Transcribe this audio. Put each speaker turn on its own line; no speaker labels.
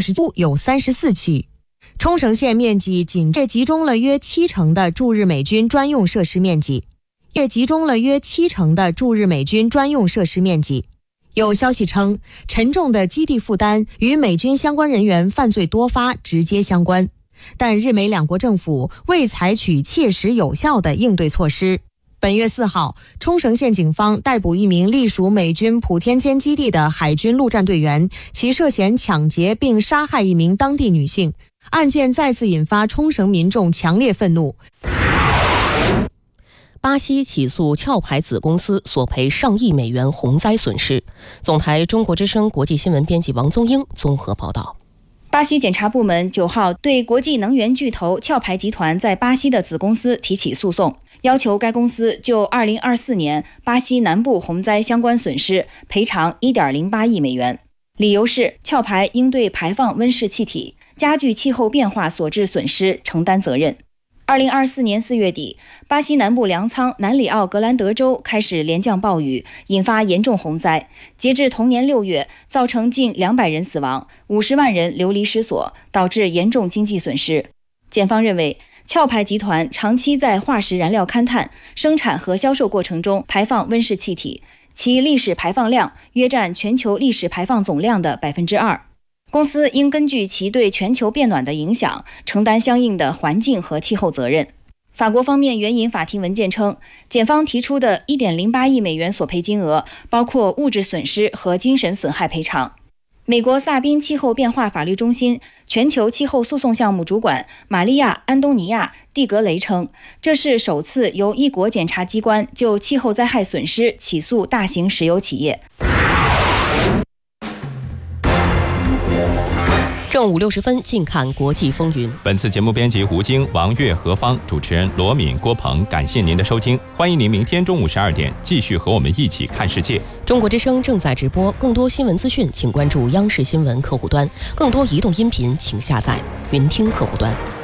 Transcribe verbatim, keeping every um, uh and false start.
十户有三十四起。冲绳县面积仅略集中了约七成的驻日美军专用设施面积，略集中了约七成的驻日美军专用设施面积。有消息称，沉重的基地负担与美军相关人员犯罪多发直接相关，但日美两国政府未采取切实有效的应对措施。本月四号，冲绳县警方逮捕一名隶属美军普天间基地的海军陆战队员，其涉嫌抢劫并杀害一名当地女性。案件再次引发冲绳民众强烈愤怒。
巴西起诉壳牌子公司索赔上亿美元洪灾损失。总台中国之声国际新闻编辑王宗英综合报道。
巴西检察部门九号对国际能源巨头壳牌集团在巴西的子公司提起诉讼，要求该公司就二零二四年巴西南部洪灾相关损失赔偿 一点零八亿美元。理由是壳牌应对排放温室气体、加剧气候变化所致损失承担责任。二零二四年四月底，巴西南部粮仓南里奥格兰德州开始连降暴雨，引发严重洪灾。截至同年六月，造成近两百人死亡，五十万人流离失所，导致严重经济损失。检方认为，壳牌集团长期在化石燃料勘探、生产和销售过程中排放温室气体，其历史排放量约占全球历史排放总量的 百分之二。公司应根据其对全球变暖的影响，承担相应的环境和气候责任。法国方面援引法庭文件称，检方提出的 一点零八亿美元索赔金额包括物质损失和精神损害赔偿。美国萨宾气候变化法律中心全球气候诉讼项目主管玛利亚·安东尼亚·蒂格雷称，这是首次由一国检察机关就气候灾害损失起诉大型石油企业。
正午六十分，近看国际风云。
本次节目编辑吴京、王悦、何芳，主持人罗敏、郭鹏。感谢您的收听，欢迎您明天中午十二点继续和我们一起看世界。
中国之声正在直播，更多新闻资讯请关注央视新闻客户端，更多移动音频请下载云听客户端。